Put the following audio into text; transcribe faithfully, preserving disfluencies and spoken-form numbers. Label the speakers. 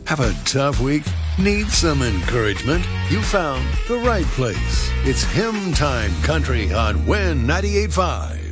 Speaker 1: Have a tough week? Need some encouragement? You found the right place. It's Hymn Time Country on Win ninety-eight point five.